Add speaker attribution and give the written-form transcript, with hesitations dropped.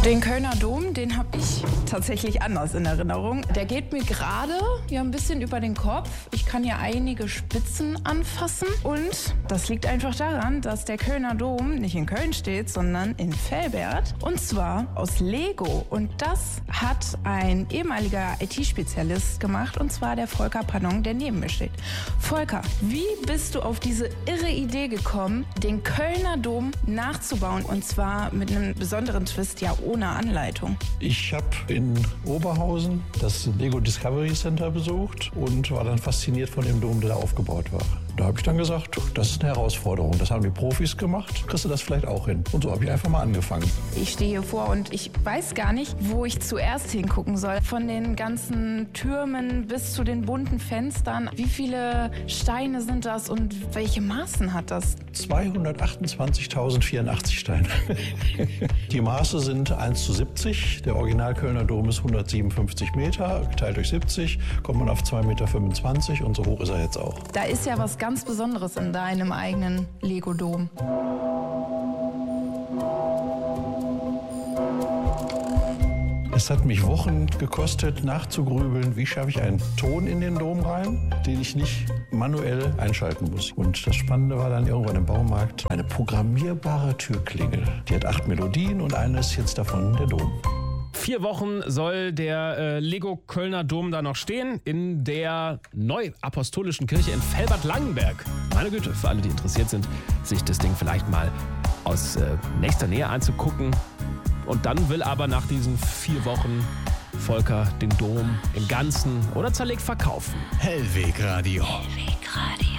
Speaker 1: Den Kölner Dom, den habe ich tatsächlich anders in Erinnerung. Der geht mir gerade ein bisschen über den Kopf. Ich kann hier einige Spitzen anfassen. Und das liegt einfach daran, dass der Kölner Dom nicht in Köln steht, sondern in Velbert. Und zwar aus Lego. Und das hat ein ehemaliger IT-Spezialist gemacht, und zwar der Volker Panon, der neben mir steht. Volker, wie bist du auf diese irre Idee gekommen, den Kölner Dom nachzubauen? Und zwar mit einem besonderen Twist, ja ohne Anleitung.
Speaker 2: Ich habe in Oberhausen das Lego Discovery Center besucht und war dann fasziniert von dem Dom, der da aufgebaut war. Da habe ich dann gesagt, das ist eine Herausforderung. Das haben die Profis gemacht. Kriegst du das vielleicht auch hin? Und so habe ich einfach mal angefangen.
Speaker 1: Ich stehe hier vor und ich weiß gar nicht, wo ich zuerst hingucken soll. Von den ganzen Türmen bis zu den bunten Fenstern. Wie viele Steine sind das und welche Maßen hat das?
Speaker 2: 228.084 Steine. Die Maße sind 1:70. Der Original Kölner Dom ist 157 Meter. Geteilt durch 70 kommt man auf 2,25 Meter und so hoch ist er jetzt auch.
Speaker 1: Da ist ja was ganz Besonderes in deinem eigenen Lego-Dom.
Speaker 2: Es hat mich Wochen gekostet, nachzugrübeln, wie schaffe ich einen Ton in den Dom rein, den ich nicht manuell einschalten muss. Und das Spannende war dann irgendwann im Baumarkt eine programmierbare Türklingel. Die hat 8 Melodien und eine ist jetzt davon der Dom.
Speaker 3: 4 Wochen soll der Lego Kölner Dom da noch stehen in der Neuapostolischen Kirche in Velbert-Langenberg. Meine Güte, für alle, die interessiert sind, sich das Ding vielleicht mal aus nächster Nähe anzugucken. Und dann will aber nach diesen 4 Wochen Volker den Dom im Ganzen oder zerlegt verkaufen.
Speaker 4: Hellwegradio.